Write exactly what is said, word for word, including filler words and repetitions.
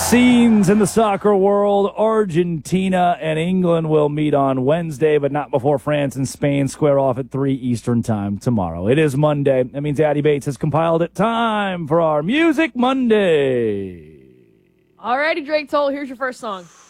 Scenes in the soccer world. Argentina and England will meet on Wednesday, but not before France and Spain square off at three Eastern time tomorrow. It is Monday. That means Addy Bates has compiled it. Time for our Music Monday. Alrighty, Drake Toll, here's your first song.